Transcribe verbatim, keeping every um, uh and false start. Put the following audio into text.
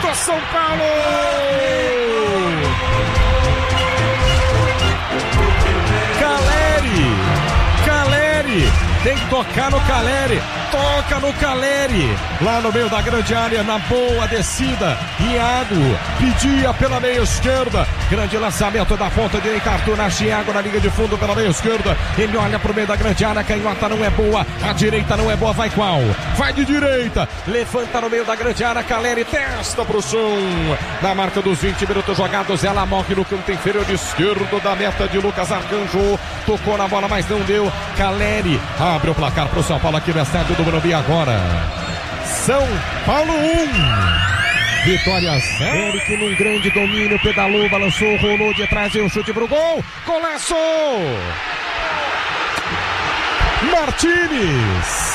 Começou São Paulo! Caleri! Caleri! Tem que tocar no Caleri! Toca no Caleri! Lá no meio da grande área, na boa descida. Iago pedia pela meia esquerda. Grande lançamento da ponta direita. Arthur Nasce, Iago na linha de fundo pela meia esquerda. Ele olha pro meio da grande área. Canhota não é boa. A direita não é boa. Vai qual? Vai de direita. Levanta no meio da grande área. Caleri testa pro chão. Na marca dos vinte minutos jogados. Ela morre no canto inferior esquerdo da meta de Lucas Arcanjo. Tocou na bola, mas não deu. Caleri abre o placar pro São Paulo aqui no estádio do Morumbi agora. São Paulo um. Vitória zero. Eric num grande domínio. Pedalou, balançou, rolou de trás e o chute pro gol. Golaço! Martínez.